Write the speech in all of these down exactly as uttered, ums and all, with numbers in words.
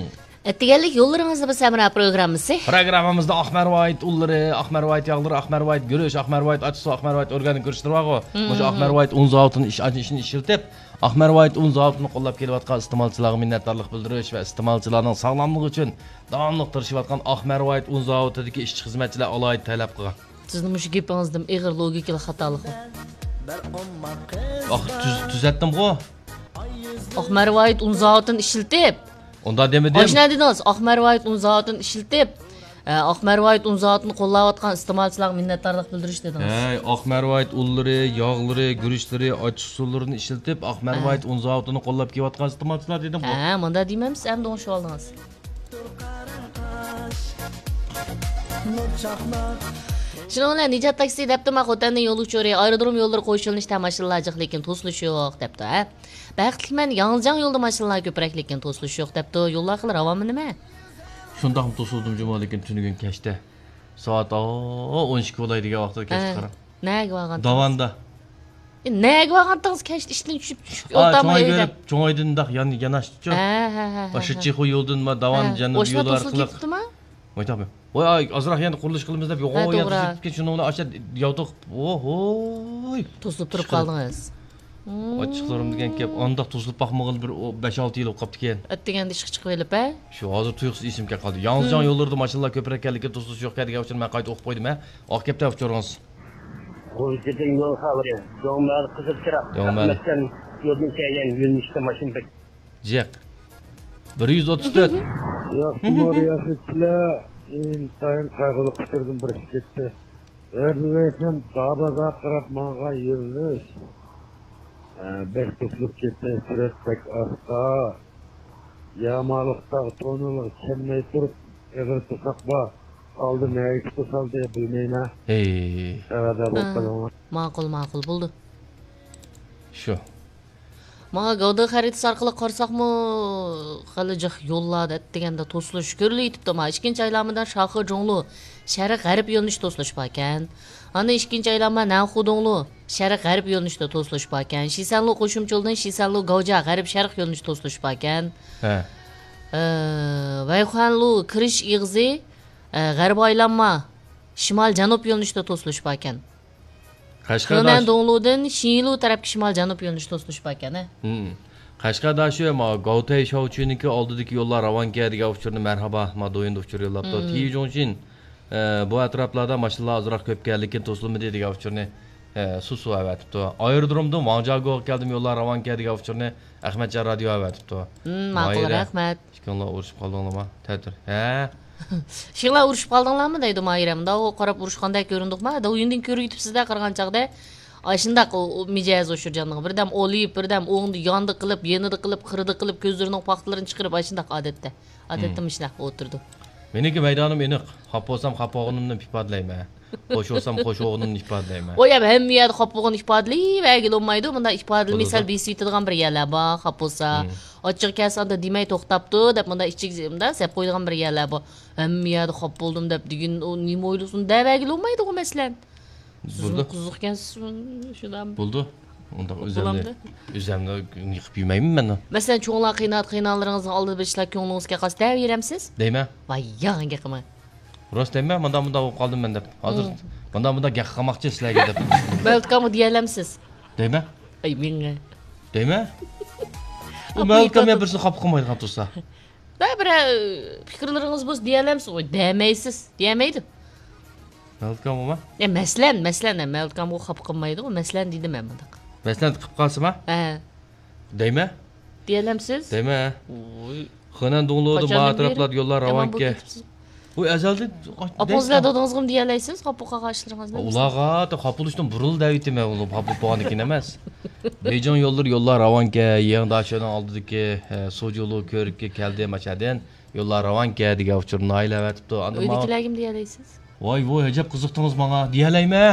Deganlik yo'llaringizda biz Samara programmasi. Programmamizda Ahmervayt ullari, Ahmervayt yağları, Ahmervayt görüş, Ahmervayt açısı, Ahmervayt organik görüşleri var o. O'sha Ahmervayt un zavotini ish ishini ishiltib, Ahmervayt un zavotini qo'llab kelayotgan iste'molchilarga minnatdorlik bildirish va iste'molchilarning sog'lomligi uchun davomli tirishayotgan Ahmervayt un zavodidagi ishchi xizmatchilar alohida talab qilgan. Sizning mush gapingizda ig'ir logikal xatolik bor. Ah, tuzatdim-ku. Ahmervayt un zavodini ishiltib Onda demedim. Qo'shna dedingiz, Ahmervayt un zavodini ishiltib, Ahmervayt un zavodini qo'llayotgan iste'molchilarga minnatdorlik bildirish dedingiz. Hey, Ahmervayt ullari, yog'lari, guruchlari, ochiq suvlarini ishiltib, Ahmervayt un zavodini qo'llab kelayotgan iste'molchilar dedim. Ha, bunda deymamiz, hamda o'sha oldingiz. Shuningdek, Nijat taksi debdi ma xotanning yo'lovchilari aerodrom yo'llari qo'shilishda mashinalar lekin to'silish yo'q debdi, ha. Baxtliman Yangijan yo'lda mashinalar ko'proq lekin to'silish yo'q debdi. Yo'llar qilib ravonmi nima? Shundaq to'sildim juma lekin tunugun kechda. Soat o'n ikki bo'laydigan vaqtda kechda qarab. Nega borgan? Davonda. Nega borgandingiz kechda ishdan tushib tushib o'tamay edi. Cho'ng'oydinda yana yanaşdi-ku. Ha, ha, ha. O'sha Chexo yo'ldan ma Davon janub yo'li orqali. Mo'tabi. Voy, azroq yana qurilish qilamiz deb yo'g'on yotib shuni bilan acha yotib. Ohoy. To'silib turib qoldingiz. Ochiqlarim degan gap, onda to'silib baxmag'il bir besh olti yil o'qibdi ekan. Atdeganda ish chiqib kelib, ha? Shu hozir tuyuqsiz esimga qoldi. Yangijon yo'llarida mashinalar ko'proq ekanligi, to'silish yo'q degan uchun men qayta o'qib qo'ydim, ha. Oq gapda o'chirgansiz. Qo'ydim yo'l xabari. Do'mlar qizib chiroq. Do'mlardan yo'lni kelgan yo'lnishda mashina bek. Jiq. bir yuz o'ttiz to'rt. Yo'q, Moriyasizlar intayin qayg'uli qishirdim bir ketdi. Erlekin dağda qarab mağa yürüyüş. Beş tutup ketdi, süretbek asla. Yamalıqta tonuluk çelmey turup, eğer tusak ba, aldı neye tutsal diye bilmeyine. Hey. Arada bakalım. Ma'qul, ma'qul bo'ldi. Shu. Mağa gavda xaritasi orqali qarasaqmi, hali jiq yo'llarda deganda to'silish ko'rilyapti. Ma ikkinchi aylamidan Shohi Jonglu sharq g'arb yo'nalish to'silish bor ekan. Ana ikkinchi aylama Nanxudonglu sharq g'arb yo'nalishda to'silish bor ekan. Shisanlu qo'shimcho'ldan Shisanlu Gavja g'arb sharq yo'nalish to'silish bor ekan. Ha. Vayxanlu kirish ig'zi g'arb aylanma shimol janub yo'nalishda to'silish bor ekan. Qashqardash Dongludan Shinlu tarafga shimol janub yo'nalish to'silish bor ekan. Hmm. Qashqardashi ma Gautay Shouchiniki oldidagi yo'llar Ravanga degan uchurni marhaba ma do'yinda uchur yo'llabdi. Tijonchin bu atroflarda mashinalar ozroq ko'p ekan, lekin to'silmadi degan uchurni suv-suv avatibdi. Aerodromdan Vanjago keldim yo'llar Ravanga degan uchurni Ahmadjon radio avatibdi. Ma'qul, rahmat. Ishkonlar urushib qoldinglarmi? Ta'tir. Ha. Shinglar urushib qoldinglarmi deydi Mayramda. O qarab urushgandek ko'rindikmi? Da o'yindan ko'rib yetibsizda qirgan chaqda. Ashundaq mijoz o'shirjanligi birdam olib, birdam o'ngni yondi qilib, yenidi qilib, qirdi qilib, ko'zlarining paxtalarini chiqarib ashundaq odatda. Odatda mishnaq o'tirdi. Meniki maydonim aniq. Xop bo'lsam xopog'imni ifodlayman. Qo'sh bo'lsam qo'shog'imni ifodlayman. O ham hamma yerda xopog'ini ifodlayvergil bo'lmaydi. Bunda ifodalmay salbiy suytadigan bir yerlar bor. Xop bo'lsa, ochiq kasanda demay to'xtabdi deb bunda ichikzimda sep qo'ydigan bir yerlar bor. Hamma yerda xop bo'ldim deb degan nima o'ylasin devergil bo'lmaydi u masalan. Bo'ldi. Qiziq ekansiz shundan. Bo'ldi. Unda o'zimni o'zimni yiqib yurmayman men. Masalan, cho'nglar qiynat qiynallarınızın oldida bir ishlar ko'nglingizga qolsa deveramiz? Deyman. Voy, yog'inga qilma. Rost deyman, menda bunda bo'lib qoldim men deb. Hozir menda bunda gaq qamoqchi sizlarga deb. Welcome deyalamsiz. Deyman. Ay menga. Deyman. U welcome birsi qop qilmaydigan tursa. Da bir fikrlaringiz bo'lsa deyalamsiz, o demaysiz, demaydi. Welcome mi? Ya maslan, maslan, welcome qop qilmaydi, o maslan deydi men bunda. Maslan qilib qolsam-a? Ha. Deyman. Deyalamsiz? Deyman. Oy. Xonan Dongluda ma atroflarda yo'llar Ravanga. Bu azalda Opozlar dadingizga deyalaysiz, qopuqqa qarshilariңizda. Ularga da qopulishdan buril davitime uni qopuq bo'lganikin emas. Bejon yo'llar yo'llar Ravanga, Yangdashdan oldidagi suv yo'li ko'rikka keldi machadan yo'llar Ravanga degan uchurni aylavatibdi. Uydagilarga deyalaysiz? Voy voy, ajab qiziqdingiz menga. Deyalaymi?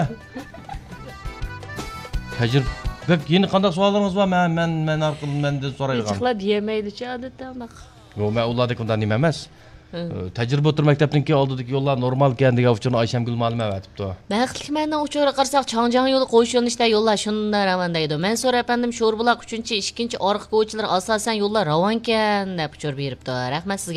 Tajriba yeni qanday savollaringiz bor? Men men men orqali mendan so'rayman. Chiqlar deyamaydi-chi odatda unaqa. Yo'q, men ulardek undan nima emas. Tajriba o'tir maktabniki oldidagi yo'llar normal ekan degan uchun Ayshamgul ma'lumot aytibdi. Baxtli mendan uchora qarsak Changjiang yo'li qo'yish yo'nalishida yo'llar shunday ravon deydi. Men so'ra efendim Sho'rbuloq uchinchi, ikkinchi orqa ko'chalar asosan yo'llar ravon ekan deb uchur beribdi. Rahmat sizga.